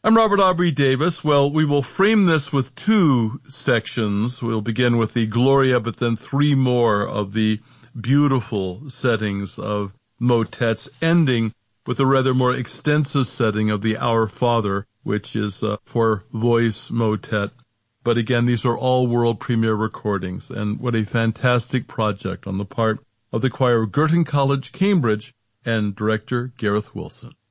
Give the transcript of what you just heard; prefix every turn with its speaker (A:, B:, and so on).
A: I'm Robert Aubrey Davis. Well, we will frame this with two sections. We'll begin with the Gloria, but then three more of the beautiful settings of motets, ending with a rather more extensive setting of the Our Father, which is a four-voice motet. But again, these are all world premiere recordings, and what a fantastic project on the part of the choir of Girton College, Cambridge, and director Gareth Wilson.